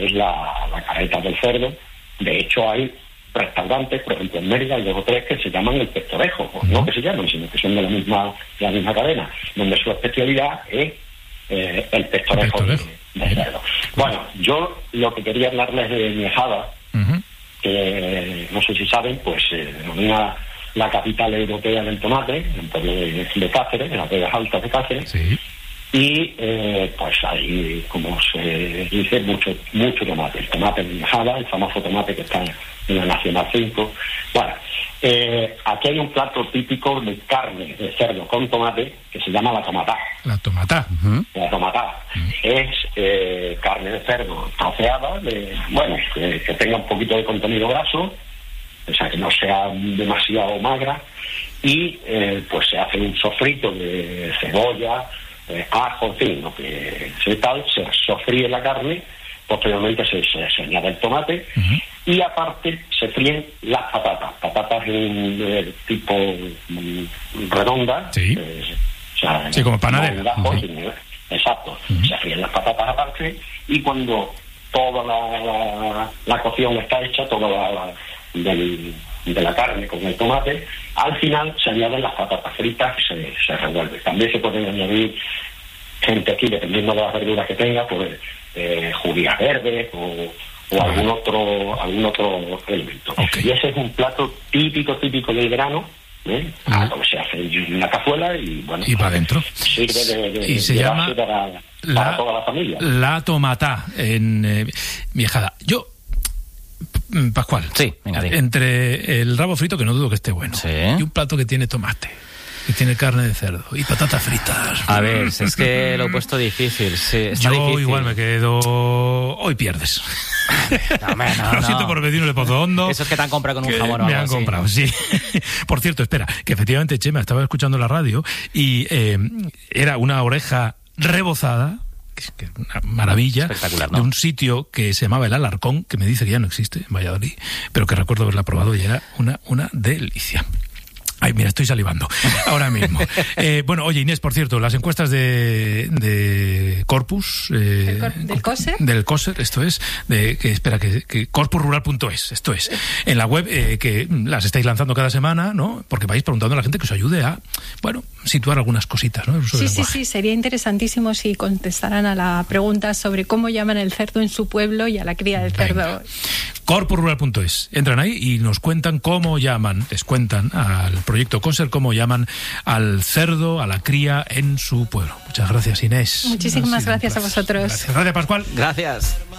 que es la careta del cerdo. De hecho, hay restaurantes, por ejemplo en Mérida hay 2 o 3 que se llaman el Pestorejo, no que se llaman, sino que son de la misma cadena, donde su especialidad es el pestorejo de cerdo. Bueno, yo lo que quería hablarles de Miejada, que no sé si saben, pues se denomina la capital europea del tomate, en el pueblo de Cáceres, en las Vegas Altas de Cáceres. Sí. Y pues hay, como se dice, mucho tomate. El tomate de Miejada, el famoso tomate que está en la Nacional 5. Bueno, aquí hay un plato típico de carne de cerdo con tomate que se llama la tomatá. La tomatá. La tomatá es carne de cerdo troceada, que tenga un poquito de contenido graso, o sea, que no sea demasiado magra, y pues se hace un sofrito de cebolla, ajo, en fin, lo que se sofríe la carne, posteriormente se añade el tomate, y aparte se fríen las patatas en tipo redonda, sí, sí, como panadera. Exacto, se fríen las patatas aparte, y cuando toda la cocción está hecha, toda de la carne con el tomate, al final se añaden las patatas fritas y se revuelve. También se pueden añadir, gente aquí, dependiendo de las verduras que tenga, pues judías verdes o algún otro elemento. Okay. Y ese es un plato típico del grano, como se hace en una cazuela y bueno, y para adentro sirve y se llama para toda la familia. La tomatá en Miejada. Yo, Pascual, sí, venga, entre el rabo frito, que no dudo que esté bueno, y un plato que tiene tomate, que tiene carne de cerdo y patatas fritas. A ver, es que lo he puesto difícil. Sí, está yo difícil. Igual me quedo... Hoy pierdes. No, lo siento por vecino de Pozo Hondo. Eso es que te han comprado con un jamón o algo me han así. comprado, sí. Por cierto, espera, que efectivamente Chema estaba escuchando la radio y era una oreja rebozada, que es una maravilla, espectacular, ¿no? de un sitio que se llamaba El Alarcón, que me dice que ya no existe en Valladolid, pero que recuerdo haberla probado y era una delicia. Ay, mira, estoy salivando ahora mismo. Bueno, oye, Inés, por cierto, las encuestas de Corpus... ¿Del COSER? Del COSER, esto es. Que corpusrural.es, esto es. En la web, que las estáis lanzando cada semana, ¿no? Porque vais preguntando a la gente que os ayude a, situar algunas cositas, ¿no? Sí, sería interesantísimo si contestaran a la pregunta sobre cómo llaman el cerdo en su pueblo y a la cría del cerdo. Corpusrural.es. Entran ahí y nos cuentan cómo llaman, les cuentan al proyecto COSER cómo llaman al cerdo, a la cría en su pueblo. Muchas gracias, Inés. Muchísimas gracias a vosotros. Gracias, Pascual. Gracias.